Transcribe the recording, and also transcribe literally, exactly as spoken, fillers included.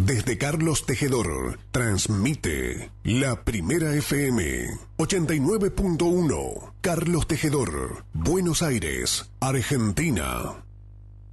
Desde Carlos Tejedor, transmite La Primera F M, ochenta y nueve punto uno, Carlos Tejedor, Buenos Aires, Argentina.